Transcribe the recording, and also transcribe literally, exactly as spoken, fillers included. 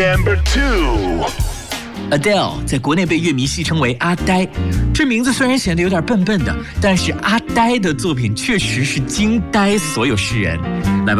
Number two. Adele 在国内被乐迷戏称为阿呆，这名字虽然显得有点笨笨的，但是阿呆的作品确实是惊呆所有世人。来吧。